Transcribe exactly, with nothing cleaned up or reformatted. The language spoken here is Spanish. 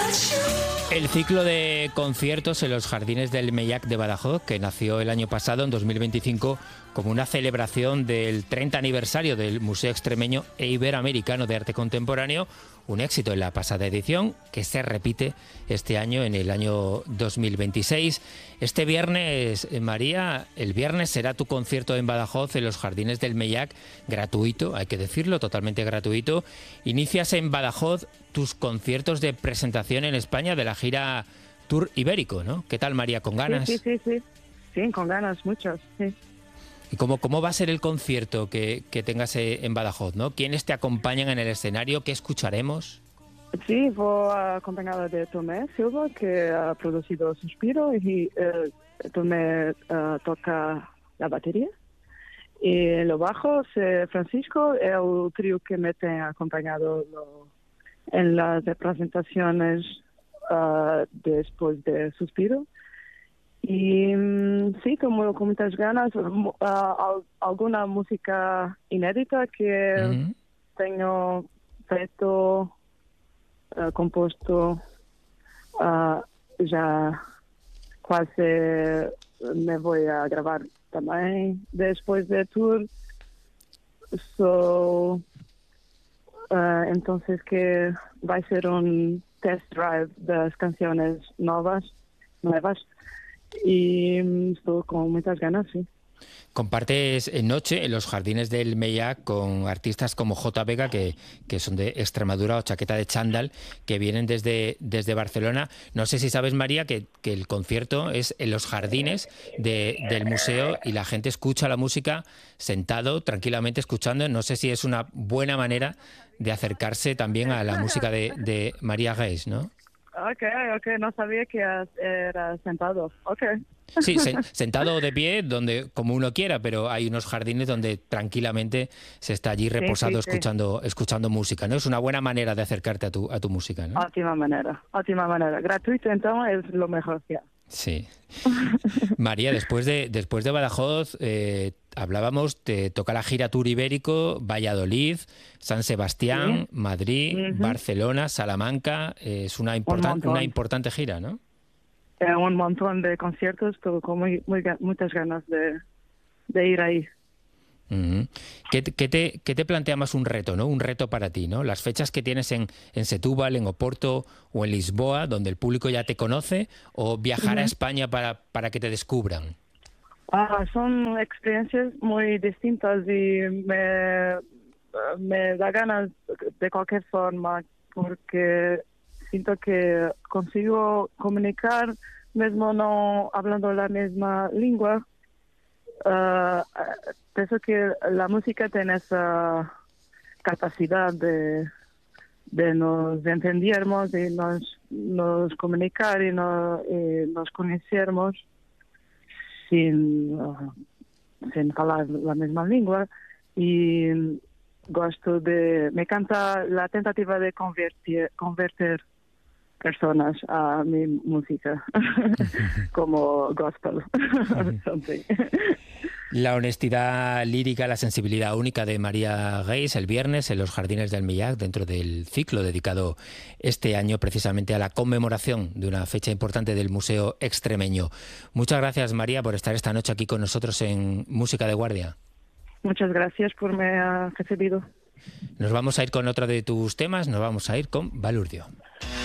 El ciclo de conciertos en los Jardines del Mellac de Badajoz, que nació el año pasado, en dos mil veinticinco, como una celebración del treinta aniversario del Museo Extremeño e Iberoamericano de Arte Contemporáneo, un éxito en la pasada edición, que se repite este año, en el año dos mil veintiséis. Este viernes, María, el viernes será tu concierto en Badajoz, en los Jardines del Mellac, gratuito, hay que decirlo, totalmente gratuito. Inicias en Badajoz tus conciertos de presentación en España de la gira Tour Ibérico, ¿no? ¿Qué tal, María? ¿Con ganas? Sí, sí, sí, sí, sí, con ganas, muchas, sí. ¿Y cómo, cómo va a ser el concierto que, que tengas en Badajoz, ¿no? ¿Quiénes te acompañan en el escenario? ¿Qué escucharemos? Sí, voy acompañada de Tomé Silva, que ha producido Suspiro, y eh, Tomé uh, toca la batería. Y en los bajos, eh, Francisco, el trío que me ha acompañado lo, en las presentaciones uh, después de Suspiro. Y sí, como con muchas ganas, uh, al, alguna música inédita que uh-huh. tengo feito, uh, compuesto, uh, ya casi me voy a grabar también después del tour. So, uh, entonces que va a ser un test drive de las canciones nuevas, nuevas. Y estoy con muchas ganas, sí. Compartes en noche en los Jardines del Mellac con artistas como J. Vega, que, que son de Extremadura, o Chaqueta de Chándal, que vienen desde, desde Barcelona. No sé si sabes, María, que, que el concierto es en los jardines de, del museo y la gente escucha la música sentado, tranquilamente escuchando. No sé si es una buena manera de acercarse también a la música de, de María Geis, ¿no? Ok, ok, no sabía que era sentado. Ok. Sí, se, sentado o de pie, donde como uno quiera, pero hay unos jardines donde tranquilamente se está allí reposado, sí, sí, escuchando, sí. escuchando música, ¿no? Es una buena manera de acercarte a tu, a tu música, ¿no? Ótima manera, ótima manera. Gratuito, entonces, es lo mejor, ya. Sí. María, después de después de Badajoz, eh, hablábamos, te toca la gira Tour Ibérico, Valladolid, San Sebastián, sí. Madrid, uh-huh. Barcelona, Salamanca. Eh, es una, importan, un una importante gira, ¿no? Eh, un montón de conciertos, pero con muy, muy, muchas ganas de, de ir ahí. Uh-huh. ¿Qué, qué, te, ¿Qué te plantea más un reto, ¿no? Un reto para ti, ¿no? Las fechas que tienes en, en Setúbal, en Oporto o en Lisboa, donde el público ya te conoce, o viajar uh-huh. a España para, para que te descubran. Ah, son experiencias muy distintas y me, me da ganas de cualquier forma, porque siento que consigo comunicar, mismo no hablando la misma lengua. Uh, pienso que la música tiene esa capacidad de, de nos entendermos y nos, nos comunicar y, no, y nos conocermos sin, uh, sin hablar la misma lengua. Y gosto de, me encanta la tentativa de convertir, convertir personas a mi música como gospel. La honestidad lírica, la sensibilidad única de María Geis el viernes en los Jardines del Mellac, dentro del ciclo dedicado este año precisamente a la conmemoración de una fecha importante del Museo Extremeño. Muchas gracias, María, por estar esta noche aquí con nosotros en Música de Guardia. Muchas gracias por me haber recibido. Nos vamos a ir con otro de tus temas, nos vamos a ir con Balurdio.